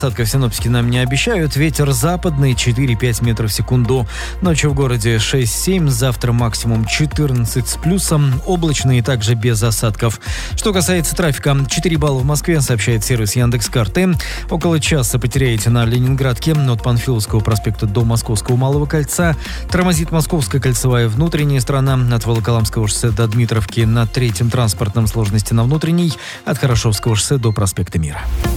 Осадков синоптики нам не обещают. Ветер западный 4-5 метров в секунду. Ночью в городе 6-7. Завтра максимум 14 с плюсом. Облачно и также без осадков. Что касается трафика, 4 балла в Москве, сообщает сервис Яндекс.Карты. Около часа потеряете на Ленинградке от Панфиловского проспекта до Московского Малого кольца. Тормозит Московская кольцевая внутренняя сторона. От Волоколамского шоссе до Дмитровки на 3-м транспортном, сложности на внутренней. От Хорошевского шоссе до проспекта Мира.